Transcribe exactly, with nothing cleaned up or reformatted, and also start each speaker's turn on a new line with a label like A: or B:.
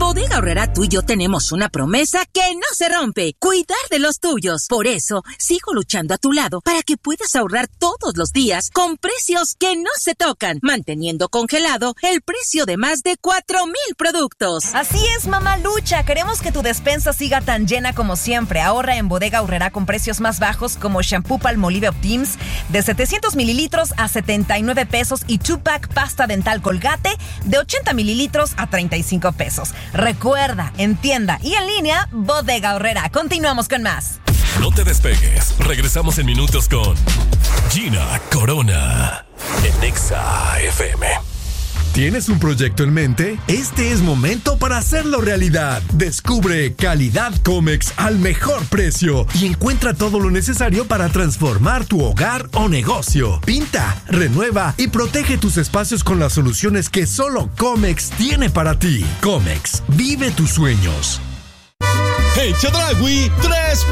A: Bodega Aurrerá, tú y yo tenemos una promesa que no se rompe: cuidar de los tuyos. Por eso, sigo luchando a tu lado para que puedas ahorrar todos los días con precios que no se tocan, manteniendo congelado el precio de más de cuatro mil productos.
B: Así es, mamá lucha. Queremos que tu despensa siga tan llena como siempre. Ahorra en Bodega Aurrerá con precios más bajos como shampoo Palmolive Optims de setecientos mililitros a setenta y nueve pesos y two-pack pasta dental Colgate de ochenta mililitros a treinta y cinco pesos. Recuerda, en tienda y en línea, Bodega Aurrerá. Continuamos con más.
C: No te despegues. Regresamos en minutos con Gina Corona en Exa F M.
D: ¿Tienes un proyecto en mente? Este es momento para hacerlo realidad. Descubre Calidad Comex al mejor precio y encuentra todo lo necesario para transformar tu hogar o negocio. Pinta, renueva y protege tus espacios con las soluciones que solo Comex tiene para ti. Comex, vive tus sueños.
E: Hey, Chedraui, tres